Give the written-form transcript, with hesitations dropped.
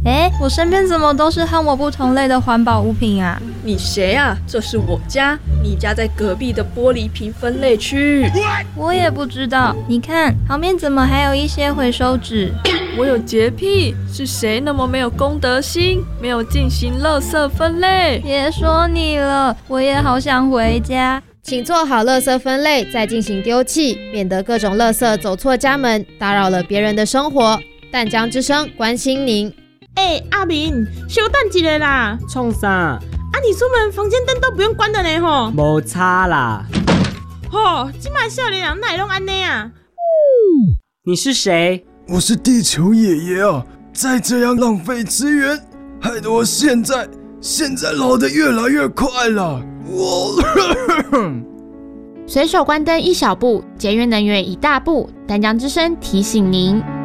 我身边怎么都是和我不同类的环保物品啊？ 你谁啊？这是我家，你家在隔壁的玻璃瓶分类区。 我也不知道，你看旁边怎么还有一些回收纸？ 我有洁癖，是谁那么没有公德心，没有进行垃圾分类？ 别说你了，我也好想回家。 请做好垃圾分类，再进行丢弃，免得各种垃圾走错家门，打扰了别人的生活。淡江之声关心您。 阿明，稍等一下啦。 创啥？ 你出门房间灯都不用关的呢吼。 没差啦。 现在少年人哪会拢安尼啊？ 你是谁？ 我是地球爷爷啊！再这样浪费资源，害得我现在老得越来越快了。 随手关灯一小步，节约能源一大步。淡江之声提醒您。